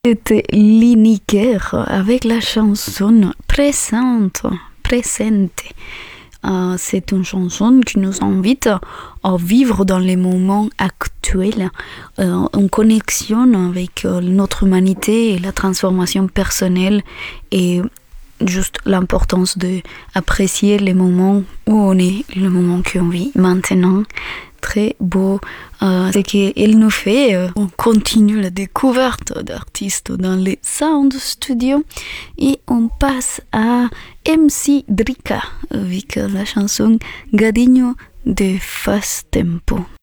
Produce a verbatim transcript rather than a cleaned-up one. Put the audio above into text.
C'était Lineker avec la chanson Présente, Presente. Euh, c'est une chanson qui nous invite à vivre dans les moments actuels, euh, en connexion avec euh, notre humanité et la transformation personnelle et juste l'importance d'apprécier les moments où on est, le moment qu'on vit maintenant. Très beau euh, ce qu'il nous fait. Euh, on continue la découverte d'artistes dans les Sound Studios et on passe à M C Drika avec la chanson Gadinho de Fast Tempo.